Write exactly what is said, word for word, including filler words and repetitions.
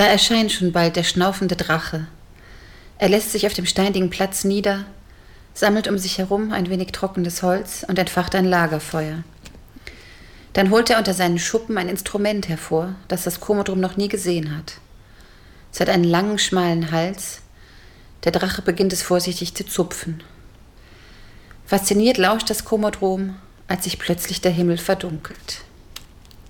Da erscheint schon bald der schnaufende Drache. Er lässt sich auf dem steinigen Platz nieder, sammelt um sich herum ein wenig trockenes Holz und entfacht ein Lagerfeuer. Dann holt er unter seinen Schuppen ein Instrument hervor, das das Komodrom noch nie gesehen hat. Es hat einen langen, schmalen Hals. Der Drache beginnt es vorsichtig zu zupfen. Fasziniert lauscht das Komodrom, als sich plötzlich der Himmel verdunkelt.